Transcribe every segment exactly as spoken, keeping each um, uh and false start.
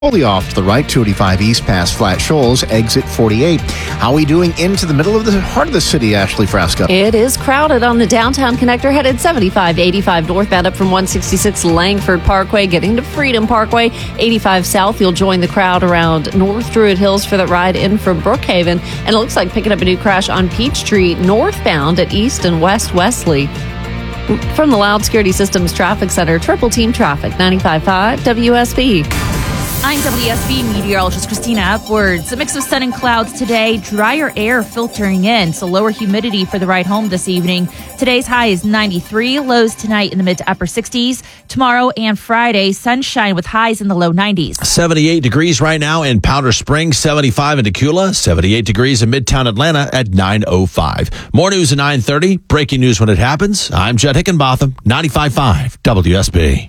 Fully off to the right, two eighty-five east past Flat Shoals, exit forty-eight. How are we doing into the middle of the heart of the city, Ashley Frasca? It is crowded on the downtown connector, headed seventy-five eighty-five northbound up from one sixty-six Langford Parkway, getting to Freedom Parkway. eighty-five south, you'll join the crowd around North Druid Hills for the ride in from Brookhaven. And it looks like picking up a new crash on Peachtree northbound at East and West Wesley. From the Loud Security Systems Traffic Center, Triple Team Traffic, ninety-five point five W S B. I'm W S B meteorologist Christina Upwards. A mix of sun and clouds today, drier air filtering in, so lower humidity for the ride home this evening. Today's high is ninety-three, lows tonight in the mid to upper sixties. Tomorrow and Friday, sunshine with highs in the low nineties. seventy-eight degrees right now in Powder Springs, seventy-five in Decula, seventy-eight degrees in Midtown Atlanta at nine oh five. More news at nine thirty, breaking news when it happens. I'm Judd Hickenbotham, ninety-five point five W S B.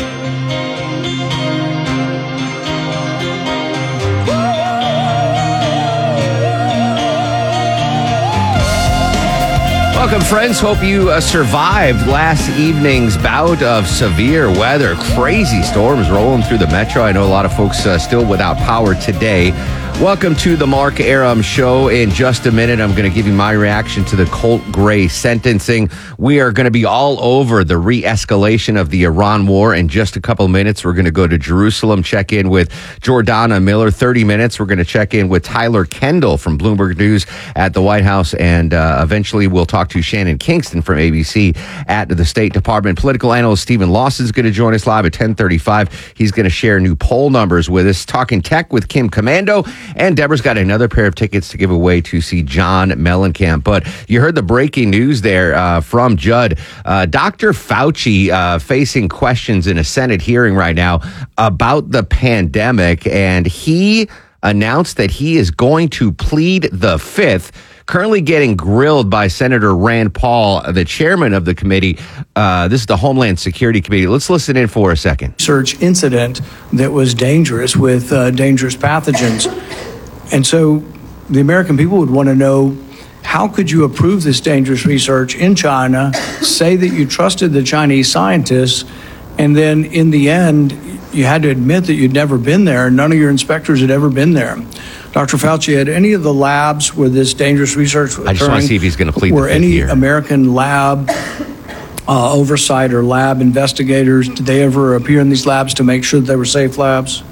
Welcome, friends. Hope you uh, survived last evening's bout of severe weather. Crazy storms rolling through the metro. I know a lot of folks uh, still without power today. Welcome to the Mark Arum Show. In just a minute, I'm going to give you my reaction to the Colt Gray sentencing. We are going to be all over the re-escalation of the Iran war. In just a couple of minutes, we're going to go to Jerusalem, check in with Jordana Miller. thirty minutes, we're going to check in with Tyler Kendall from Bloomberg News at the White House. And uh, eventually, we'll talk to Shannon Kingston from A B C at the State Department. Political analyst Stephen Lawson is going to join us live at ten thirty-five. He's going to share new poll numbers with us. Talking tech with Kim Commando. And Deborah's got another pair of tickets to give away to see John Mellencamp. But you heard the breaking news there uh, from Judd. Uh, Doctor Fauci uh, facing questions in a Senate hearing right now about the pandemic. And he announced that he is going to plead the fifth. Currently getting grilled by Senator Rand Paul, the chairman of the committee. Uh, this is the Homeland Security Committee. Let's listen in for a second. Research incident that was dangerous with uh, dangerous pathogens. And so the American people would want to know, how could you approve this dangerous research in China, say that you trusted the Chinese scientists, and then in the end, you had to admit that you'd never been there. None of your inspectors had ever been there. Doctor Fauci, had any of the labs where this dangerous research was occurring, I just want to see if he's going to plead were the fifth any here. American lab uh, oversight or lab investigators, did they ever appear in these labs to make sure that they were safe labs?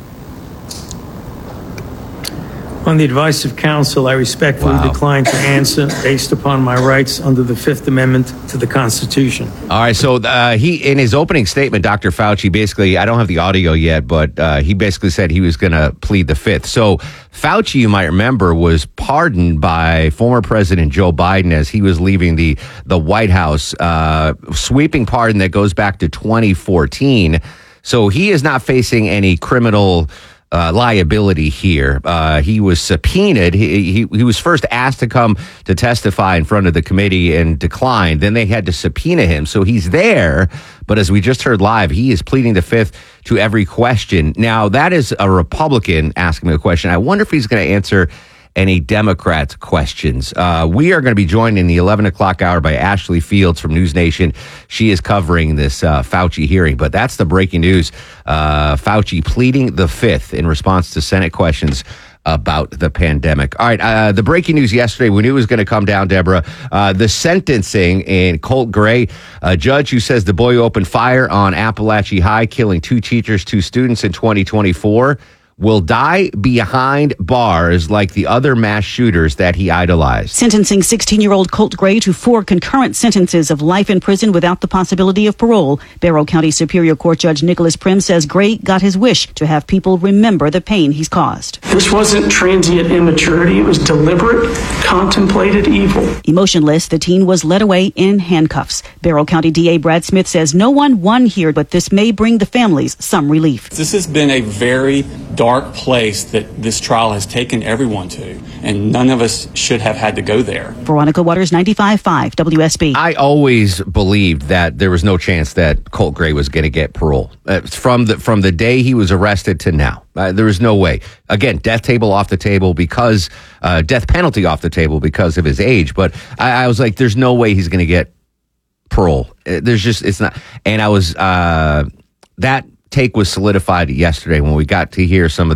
On the advice of counsel, I respectfully Wow. decline to answer based upon my rights under the Fifth Amendment to the Constitution. All right, so uh, he, in his opening statement, Doctor Fauci basically, I don't have the audio yet, but uh, he basically said he was going to plead the fifth. So Fauci, you might remember, was pardoned by former President Joe Biden as he was leaving the, the White House, uh, sweeping pardon that goes back to twenty fourteen. So he is not facing any criminal Uh, liability here. Uh, he was subpoenaed. He, he he was first asked to come to testify in front of the committee and declined. Then they had to subpoena him. So he's there. But as we just heard live, he is pleading the fifth to every question. Now, that is a Republican asking me a question. I wonder if he's going to answer any Democrat questions. Uh, we are going to be joined in the eleven o'clock hour by Ashley Fields from News Nation. She is covering this uh, Fauci hearing, but that's the breaking news. Uh, Fauci pleading the fifth in response to Senate questions about the pandemic. All right, uh, the breaking news yesterday, we knew it was going to come down, Deborah. Uh, the sentencing in Colt Gray, a judge who says the boy who opened fire on Appalachia High, killing two teachers, two students in twenty twenty-four, will die behind bars like the other mass shooters that he idolized. Sentencing sixteen-year-old Colt Gray to four concurrent sentences of life in prison without the possibility of parole. Barrow County Superior Court Judge Nicholas Prim says Gray got his wish to have people remember the pain he's caused. This wasn't transient immaturity. It was deliberate, contemplated evil. Emotionless, the teen was led away in handcuffs. Barrow County D A Brad Smith says no one won here, but this may bring the families some relief. This has been a very dark place that this trial has taken everyone to, and none of us should have had to go there. Veronica Waters, ninety-five point five W S B. I always believed that there was no chance that Colt Gray was going to get parole. Uh, from the from the day he was arrested to now. Uh, there was no way. Again, death table off the table because, uh, death penalty off the table because of his age. But I, I was like, there's no way he's going to get parole. Uh, There's just, it's not. And I was, uh, that take was solidified yesterday when we got to hear some of